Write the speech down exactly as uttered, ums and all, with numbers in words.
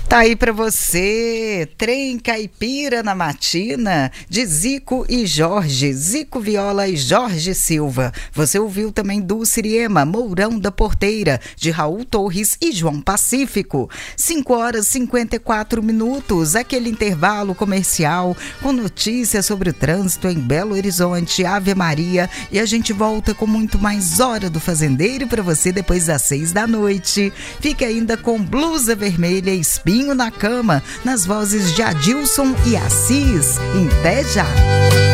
Tá aí pra você, Trem Caipira na Matina, de Zico e Jorge, Zico Viola e Jorge Silva. Você ouviu também Dulce Ema, Mourão da Porteira, de Raul Torres e João Pacífico. cinco horas e cinquenta e quatro minutos, aquele intervalo comercial com notícias sobre o trânsito em Belo Horizonte, Ave Maria, e a gente volta com muito mais Hora do Fazendeiro para você depois das seis da noite. Fique ainda com Blusa Vermelha e Espinho na Cama, nas vozes de Adilson e Assis. Até já!